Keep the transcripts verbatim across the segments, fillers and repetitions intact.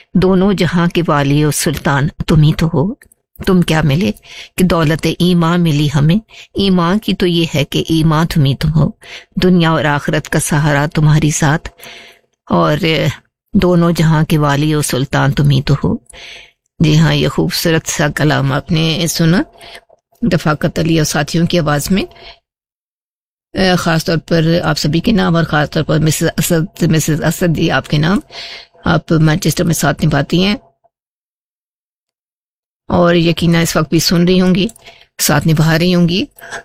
दोनों जहां के वाली और सुल्तान तुम ही तो हो। तुम क्या मिले कि दौलत ईमान मिली हमें। ईमान की तो ये है कि ईमान तुम ही तुम हो, दुनिया और आखिरत का सहारा तुम्हारी साथ, और दोनों जहां के वाली और सुल्तान तुम ही तो हो। जी हाँ, ये खूबसूरत सा कलाम आपने सुना रफ़ाकत अली और साथियों की आवाज में, खासतौर पर आप सभी के नाम और खासतौर पर मिसेस असद मिसेस असद जी आपके नाम। आप मैनचेस्टर में साथ निभाती हैं और यकीनन इस वक्त भी सुन रही होंगी, साथ निभा रही होंगी।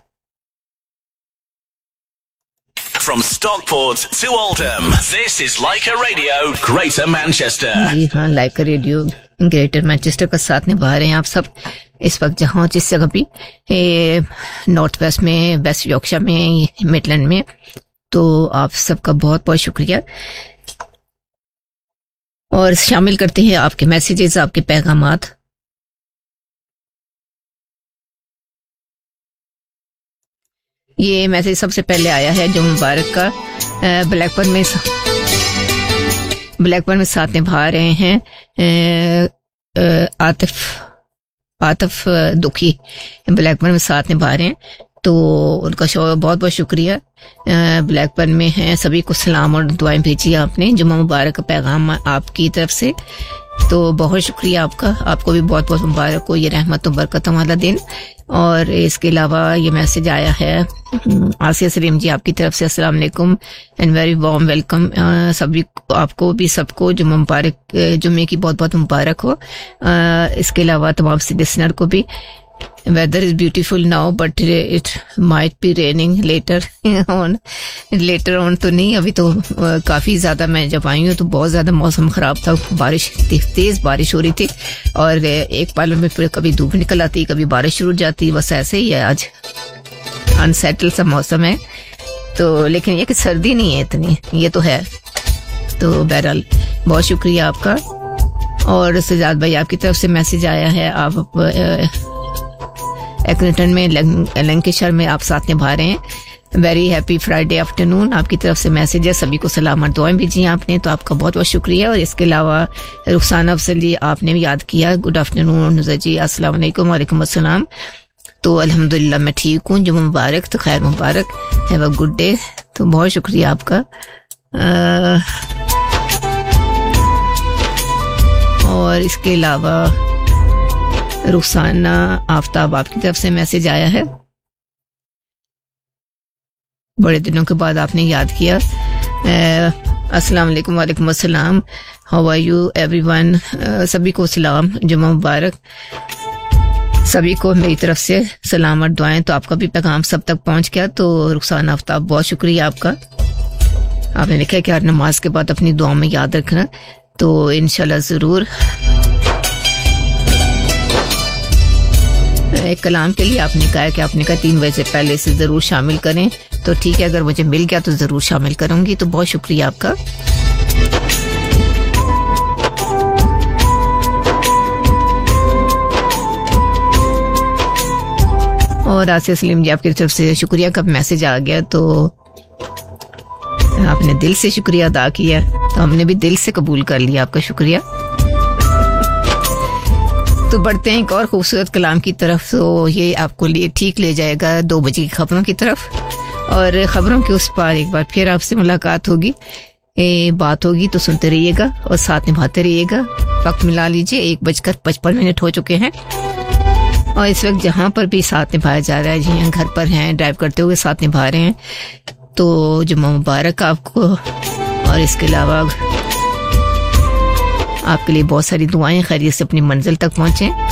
From Stockport to Oldham, this is Leica Radio, Greater Manchester. जी हाँ, लाइका रेडियो ग्रेटर मैनचेस्टर का साथ निभा रहे हैं आप सब इस वक्त, जहाँ जिस जगह भी नॉर्थ वेस्ट में, वेस्ट यॉर्कशायर में, मिडलैंड में। तो आप सबका बहुत बहुत शुक्रिया, और शामिल करते हैं आपके मैसेजेस, आपके पैगामात। ये मैसेज सबसे पहले आया है जो मुबारक का, ब्लैकबर्न में ब्लैकबर्न में साथ निभा रहे हैं आतिफ आतिफ दुखी, ब्लैकबर्न में साथ निभा रहे हैं। तो उनका शो बहुत बहुत शुक्रिया। ब्लैकबर्न में हैं, सभी को सलाम और दुआएं भेजी आपने, जुम्मा मुबारक का पैगाम आपकी तरफ से। तो बहुत शुक्रिया आपका, आपको भी बहुत बहुत मुबारक हो ये रहमत और बरकत वाला दिन। और इसके अलावा ये मैसेज आया है आसिया सलीम जी आपकी तरफ से, अस्सलाम वालेकुम एंड वेरी वार्म वेलकम। सभी आपको भी सबको जुम्मा मुबारक, जुम्मे की बहुत बहुत मुबारक हो। आ, इसके अलावा तमाम लिसनर को भी। Weather is beautiful now but it might be raining later on later on तो नहीं, अभी तो काफ़ी ज़्यादा, मैं जब आई हूँ तो बहुत ज़्यादा मौसम ख़राब था, बारिश तेज़ बारिश हो रही थी, और एक पल में फिर कभी धूप निकल आती, कभी बारिश शुरू हो जाती, बस ऐसे ही है। आज अनसेटल सा मौसम है, तो लेकिन ये कि सर्दी नहीं है इतनी, ये तो है। तो बहरहाल बहुत शुक्रिया आपका। और सजाद भाई आपकी तरफ से मैसेज आया है, आप एक्नेटन में लैंकेशायर में आप साथ निभा रहे हैं। वेरी हैप्पी फ्राइडे आफ्टरनून आपकी तरफ से मैसेज है, सभी को सलाम और दुआएं भेजी आपने, तो आपका बहुत बहुत शुक्रिया। और इसके अलावा रुखसाना अफजल जी आपने भी याद किया, गुड आफ्टरनून नुज़र जी, अस्सलाम वालेकुम। वालेकुम अस्सलाम। तो अल्हम्दुलिल्लाह मैं ठीक हूँ, जुम्मा मुबारक, तो खैर मुबारक, हैव अ गुड डे। तो बहुत शुक्रिया आपका। आ, और इसके अलावा रुखसाना आफ्ताब आपकी तरफ से मैसेज आया है, बड़े दिनों के बाद आपने याद किया। अस्सलाम वालेकुम। वालेकुम अस्सलाम, हाउ आर यू एवरीवन। सभी को सलाम, जुम्मा मुबारक, सभी को मेरी तरफ से सलाम और दुआएं। तो आपका भी पैगाम सब तक पहुंच गया। तो रुखसाना आफ्ताब बहुत शुक्रिया आपका। आपने लिखा है कि हर नमाज के बाद अपनी दुआ में याद रखना, तो इंशाल्लाह जरूर। एक कलाम के लिए आपने कहा है कि आपने कहा तीन बजे से पहले से जरूर शामिल करें, तो ठीक है, अगर मुझे मिल गया तो जरूर शामिल करूंगी। तो बहुत शुक्रिया आपका। और आसिया सलीम जी आपकी तरफ से शुक्रिया का मैसेज आ गया, तो आपने दिल से शुक्रिया अदा किया, तो हमने भी दिल से कबूल कर लिया आपका शुक्रिया। तो बढ़ते हैं एक और खूबसूरत कलाम की तरफ। तो ये आपको लिए ठीक ले जाएगा दो बजे की खबरों की तरफ, और खबरों के उस पार एक बार फिर आपसे मुलाकात होगी, ए, बात होगी। तो सुनते रहिएगा और साथ निभाते रहिएगा। वक्त मिला लीजिए, एक बजकर पचपन मिनट हो चुके हैं, और इस वक्त जहाँ पर भी साथ निभाया जा रहा है, जी घर पर हैं, ड्राइव करते हुए साथ निभा रहे हैं, तो जुम्मा मुबारक आपको। और इसके अलावा आपके लिए बहुत सारी दुआएं खैरियत से अपनी मंजिल तक पहुंचे।